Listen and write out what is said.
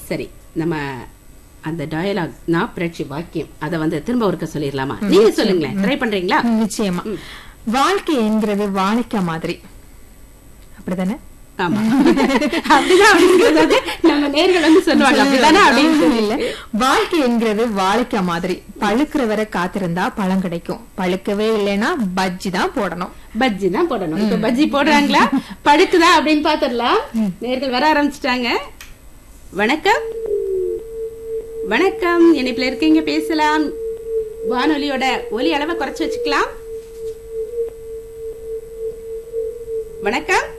சரி, நம்ம அந்த டயலாக் நாப்ரட்சி வாக்கியம் அத திரும்ப ஒருக்க சொல்லிடலாமா? நீங்க சொல்லுங்களேன், ட்ரை பண்றீங்களா? நிச்சயமா. வாழ்க்கை என்கிறது வாழைக்கா மாதிரி, அப்படிதானே? ஆமா, அப்படிதான். நம்ம நேர்கள் சொல்லுவாங்க அப்படிதானே அப்படின்னு இல்ல. வாழ்க்கை என்கிறது வாழைக்கா மாதிரி, பழுக்கிற வரை காத்திருந்தா பழம் கிடைக்கும், பழுக்கவே இல்லைன்னா பஜ்ஜி தான் போடணும். பஜ்ஜி தான் போடணும். இப்ப பஜ்ஜி போடுறாங்களா, பழுக்குதா அப்படின்னு பாத்துடலாம். நேர்கள் வர ஆரம்பிச்சிட்டாங்க. வணக்கம். வணக்கம், இணைப்புல இருக்கீங்க, பேசலாம். வானொலியோட ஒலி அளவை குறைச்சு வச்சுக்கலாம். வணக்கம்.